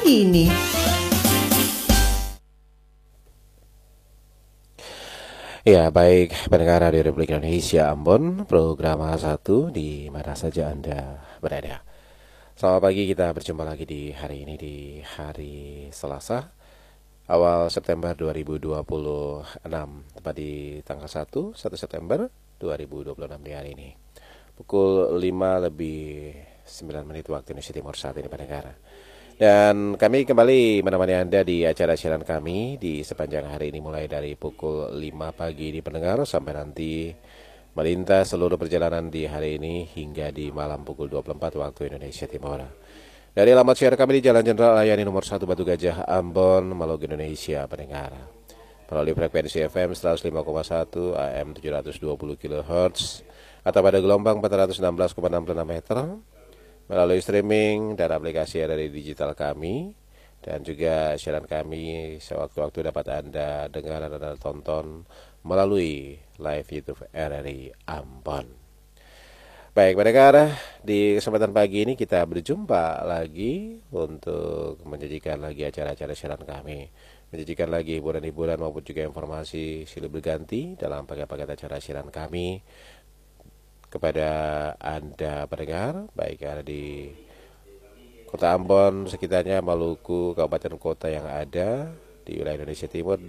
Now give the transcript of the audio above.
ini. Ya, baik pendengar Radio Republik Indonesia Ambon, program A1 di mana saja Anda berada. Selamat pagi, kita berjumpa lagi di hari ini, di hari Selasa, awal September 2026, tepat di tanggal 1 September 2026 di hari ini. Pukul 5 lebih 9 menit waktu Indonesia Timur saat ini pendengar. Dan kami kembali menemani Anda di acara siaran kami di sepanjang hari ini, mulai dari pukul 5 pagi di pendengar sampai nanti melintas seluruh perjalanan di hari ini hingga di malam pukul 24 waktu Indonesia Timur. Dari alamat siaran kami di Jalan Jenderal Layani nomor 1 Batu Gajah, Ambon, Maluku, Indonesia pendengar. Melalui frekuensi FM 105,1 AM 720 kHz atau pada gelombang 416,66 meter, melalui streaming dan aplikasi dari digital kami, dan juga siaran kami sewaktu-waktu dapat Anda dengar dan Anda tonton melalui live YouTube RRI Ambon. Baik pendengar, di kesempatan pagi ini kita berjumpa lagi untuk menyajikan lagi acara-acara siaran kami, menyajikan lagi hiburan-hiburan maupun juga informasi silih berganti dalam paket-paket acara siaran kami kepada Anda pendengar, baik ada di Kota Ambon, sekitarnya, Maluku, kabupaten kota yang ada di wilayah Indonesia Timur,